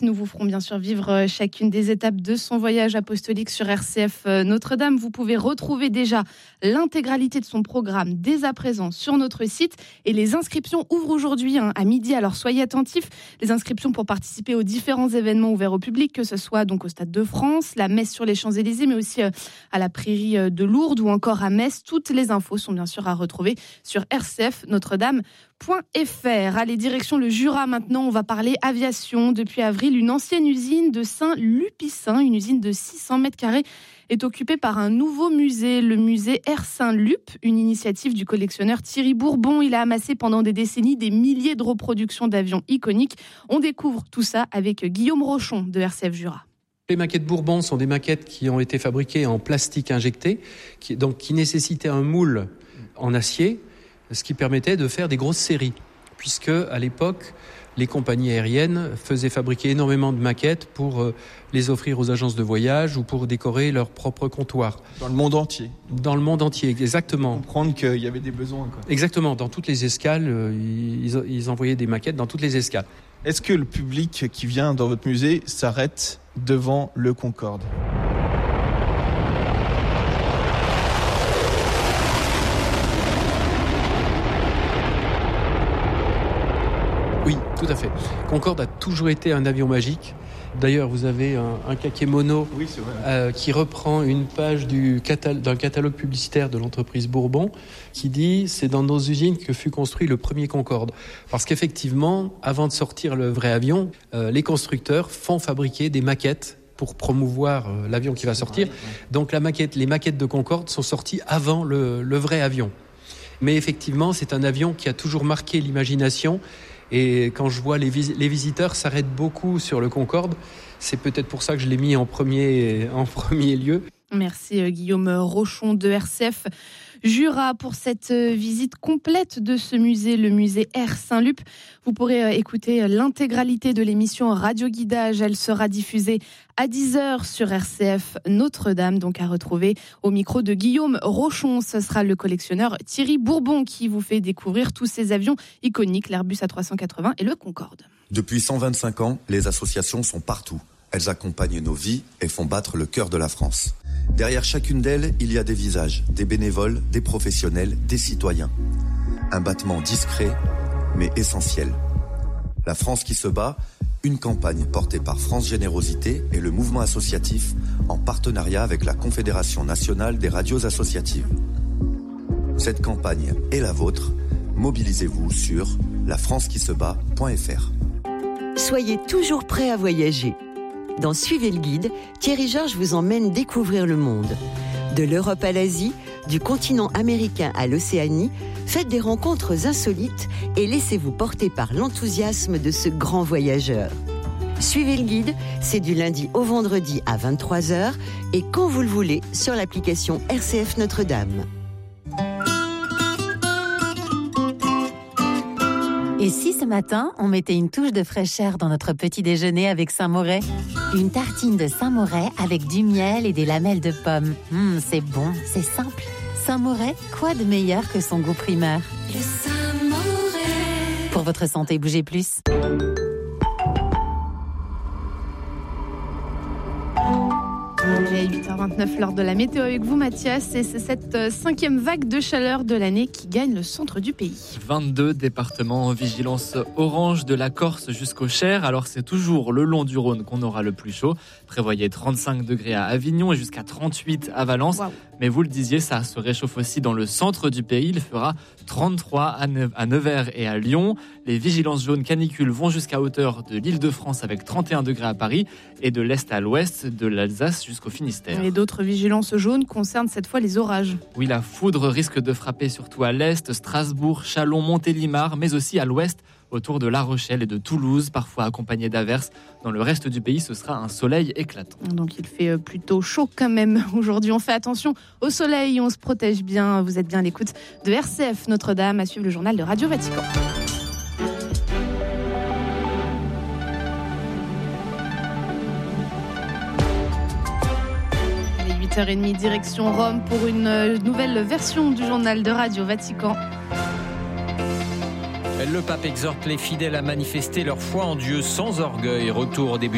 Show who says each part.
Speaker 1: Nous vous ferons bien sûr vivre chacune des étapes de son voyage apostolique sur RCF Notre-Dame. Vous pouvez retrouver déjà l'intégralité de son programme dès à présent sur notre site. Et les inscriptions ouvrent aujourd'hui à midi, alors soyez attentifs. Les inscriptions pour participer aux différents événements ouverts au public, que ce soit donc au Stade de France, la messe sur les Champs-Élysées, mais aussi à la Prairie de Lourdes ou encore à Metz. Toutes les infos sont bien sûr à retrouver sur rcfnotredame.fr. Allez, direction le Jura maintenant, on va parler aviation. Depuis avril, une ancienne usine de Saint-Lupicin, une usine de 600 mètres carrés, est occupée par un nouveau musée, le musée Air Saint-Lup, une initiative du collectionneur Thierry Bourbon. Il a amassé pendant des décennies des milliers de reproductions d'avions iconiques. On découvre tout ça avec Guillaume Rochon de RCF Jura.
Speaker 2: Les maquettes Bourbon sont des maquettes qui ont été fabriquées en plastique injecté, qui nécessitaient un moule en acier, ce qui permettait de faire des grosses séries, puisque à l'époque, les compagnies aériennes faisaient fabriquer énormément de maquettes pour les offrir aux agences de voyage ou pour décorer leur propre comptoir.
Speaker 3: Dans le monde entier.
Speaker 2: Dans le monde entier, exactement.
Speaker 3: Comprendre qu'il y avait des besoins, quoi.
Speaker 2: Exactement, dans toutes les escales, ils envoyaient des maquettes dans toutes les escales.
Speaker 3: Est-ce que le public qui vient dans votre musée s'arrête devant le Concorde ?
Speaker 2: Oui, tout à fait. Concorde a toujours été un avion magique. D'ailleurs, vous avez un kakémono qui reprend une page d'un catalogue publicitaire de l'entreprise Bourbon qui dit « C'est dans nos usines que fut construit le premier Concorde ». Parce qu'effectivement, avant de sortir le vrai avion, les constructeurs font fabriquer des maquettes pour promouvoir l'avion qui va sortir. Donc les maquettes de Concorde sont sorties avant le vrai avion. Mais effectivement, c'est un avion qui a toujours marqué l'imagination. Et quand je vois les visiteurs s'arrêtent beaucoup sur le Concorde, c'est peut-être pour ça que je l'ai mis en premier lieu.
Speaker 1: Merci Guillaume Rochon de RCF Jura pour cette visite complète de ce musée, le musée Air Saint-Lup. Vous pourrez écouter l'intégralité de l'émission Radio Guidage. Elle sera diffusée à 10h sur RCF Notre-Dame, donc à retrouver au micro de Guillaume Rochon. Ce sera le collectionneur Thierry Bourbon qui vous fait découvrir tous ces avions iconiques, l'Airbus A380 et le Concorde.
Speaker 4: Depuis 125 ans, les associations sont partout. Elles accompagnent nos vies et font battre le cœur de la France. Derrière chacune d'elles, il y a des visages, des bénévoles, des professionnels, des citoyens. Un battement discret, mais essentiel. La France qui se bat, une campagne portée par France Générosité et le mouvement associatif en partenariat avec la Confédération nationale des radios associatives. Cette campagne est la vôtre. Mobilisez-vous sur lafrancequisebat.fr.
Speaker 5: Soyez toujours prêts à voyager. Dans Suivez le guide, Thierry Georges vous emmène découvrir le monde. De l'Europe à l'Asie, du continent américain à l'Océanie, faites des rencontres insolites et laissez-vous porter par l'enthousiasme de ce grand voyageur. Suivez le guide, c'est du lundi au vendredi à 23h et quand vous le voulez sur l'application RCF Notre-Dame.
Speaker 6: Et si ce matin, on mettait une touche de fraîcheur dans notre petit déjeuner avec Saint-Moret ? Une tartine de Saint-Moret avec du miel et des lamelles de pommes. C'est bon, c'est simple. Saint-Moret, quoi de meilleur que son goût primaire ?
Speaker 7: Le Saint-Moret.
Speaker 6: Pour votre santé, bougez plus.
Speaker 1: Il est 8h29 lors de la météo avec vous Mathias et c'est cette 5e vague de chaleur de l'année qui gagne le centre du pays.
Speaker 8: 22 départements en vigilance orange de la Corse jusqu'au Cher. Alors c'est toujours le long du Rhône qu'on aura le plus chaud. Prévoyez 35 degrés à Avignon et jusqu'à 38 à Valence. Wow. Mais vous le disiez, ça se réchauffe aussi dans le centre du pays. Il fera 33 à Nevers et à Lyon. Les vigilances jaunes canicules vont jusqu'à hauteur de l'Île-de-France avec 31 degrés à Paris et de l'Est à l'Ouest, de l'Alsace jusqu'au Finistère.
Speaker 1: Et d'autres vigilances jaunes concernent cette fois les orages.
Speaker 8: Oui, la foudre risque de frapper surtout à l'Est, Strasbourg, Châlons, Montélimar, mais aussi à l'Ouest, autour de La Rochelle et de Toulouse, parfois accompagnées d'averses. Dans le reste du pays, ce sera un soleil éclatant.
Speaker 1: Donc il fait plutôt chaud quand même. Aujourd'hui, on fait attention au soleil, on se protège bien. Vous êtes bien à l'écoute de RCF Notre-Dame, à suivre le journal de Radio Vatican. Il est 8h30, direction Rome pour une nouvelle version du journal de Radio Vatican.
Speaker 9: Le pape exhorte les fidèles à manifester leur foi en Dieu sans orgueil. Retour au début